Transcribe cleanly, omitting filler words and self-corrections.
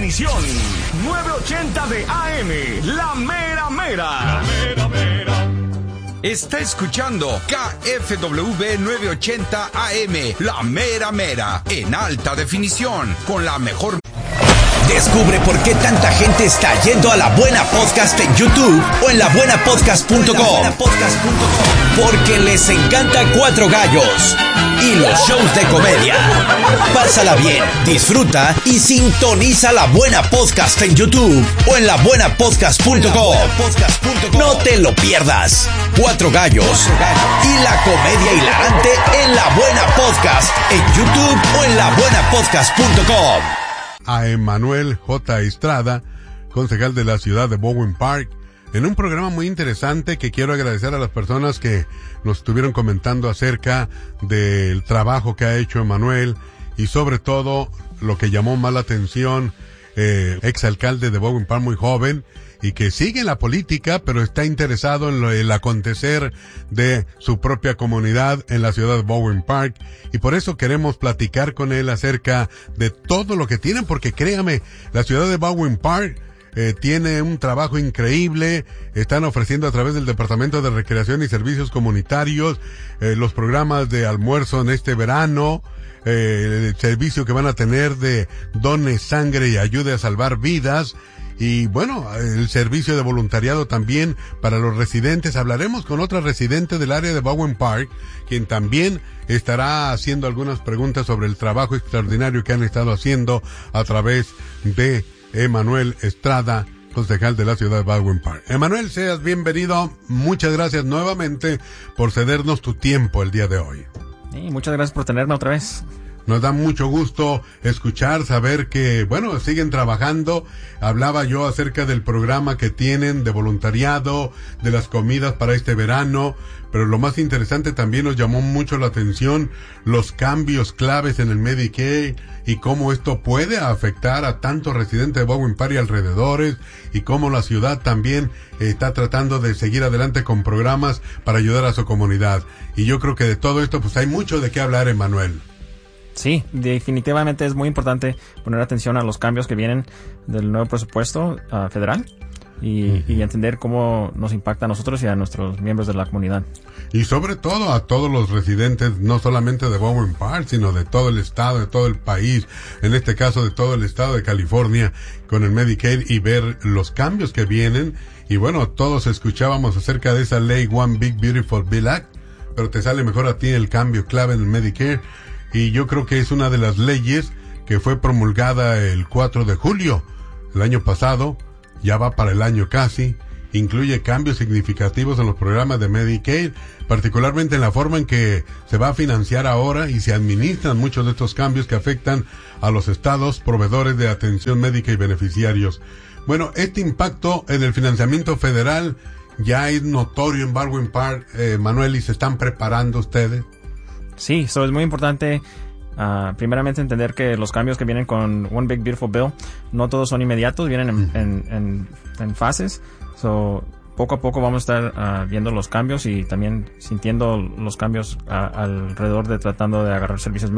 definición. 980 de AM, la mera mera. La mera mera. Está escuchando KFWB 980 AM, la mera mera, en alta definición, con la mejor... Descubre por qué tanta gente está yendo a La Buena Podcast en YouTube o en labuenapodcast.com. Porque les encanta Cuatro Gallos y los shows de comedia. Pásala bien, disfruta y sintoniza La Buena Podcast en YouTube o en labuenapodcast.com. No te lo pierdas. Cuatro Gallos y la comedia hilarante en La Buena Podcast en YouTube o en labuenapodcast.com. A Emanuel J. Estrada, concejal de la ciudad de Bowen Park, en un programa muy interesante que quiero agradecer a las personas que nos estuvieron comentando acerca del trabajo que ha hecho Emanuel y sobre todo lo que llamó más la atención, exalcalde de Bowen Park muy joven y que sigue en la política pero está interesado en el acontecer de su propia comunidad en la ciudad de Bowen Park y por eso queremos platicar con él acerca de todo lo que tienen porque créame, la ciudad de Bowen Park tiene un trabajo increíble, están ofreciendo a través del Departamento de Recreación y Servicios Comunitarios los programas de almuerzo en este verano, el servicio que van a tener de Done Sangre y Ayude a Salvar Vidas. Y bueno, el servicio de voluntariado también para los residentes. Hablaremos con otra residente del área de Bowen Park, quien también estará haciendo algunas preguntas sobre el trabajo extraordinario que han estado haciendo a través de Emanuel Estrada, concejal de la ciudad de Bowen Park. Emanuel, seas bienvenido. Muchas gracias nuevamente por cedernos tu tiempo el día de hoy. Sí, muchas gracias por tenerme otra vez. Nos da mucho gusto escuchar, saber que, bueno, siguen trabajando. Hablaba yo acerca del programa que tienen de voluntariado, de las comidas para este verano, pero lo más interesante también nos llamó mucho la atención los cambios claves en el Medicaid y cómo esto puede afectar a tantos residentes de Bowen Park y alrededores y cómo la ciudad también está tratando de seguir adelante con programas para ayudar a su comunidad. Y yo creo que de todo esto pues hay mucho de qué hablar, Emanuel. Sí, definitivamente es muy importante poner atención a los cambios que vienen del nuevo presupuesto federal y entender cómo nos impacta a nosotros y a nuestros miembros de la comunidad. Y sobre todo a todos los residentes, no solamente de Bowen Park, sino de todo el estado, de todo el país, en este caso de todo el estado de California, con el Medicaid y ver los cambios que vienen. Y bueno, todos escuchábamos acerca de esa ley One Big Beautiful Bill Act, pero te sale mejor a ti el cambio clave en el Medicare. Y yo creo que es una de las leyes que fue promulgada el 4 de julio el año pasado, ya va para el año casi, incluye cambios significativos en los programas de Medicaid, particularmente en la forma en que se va a financiar ahora y se administran muchos de estos cambios que afectan a los estados proveedores de atención médica y beneficiarios. Bueno, este impacto en el financiamiento federal ya es notorio en Bowen Park, Manuel, y se están preparando ustedes. Sí, eso es muy importante. Primeramente entender que los cambios que vienen con One Big Beautiful Bill no todos son inmediatos, vienen en fases. So, poco a poco vamos a estar viendo los cambios y también sintiendo los cambios alrededor de tratando de agarrar servicios